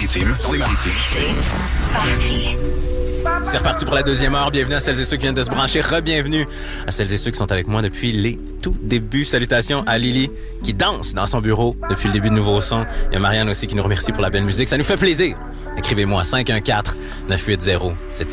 Maritimes. C'est reparti pour la deuxième heure. Bienvenue à celles et ceux qui viennent de se brancher. Re-bienvenue à celles et ceux qui sont avec moi depuis les tout débuts. Salutations à Lily qui danse dans son bureau depuis le début de Nouveau Son. Il y a Marianne aussi qui nous remercie pour la belle musique. Ça nous fait plaisir. Écrivez-moi 514-980-7663.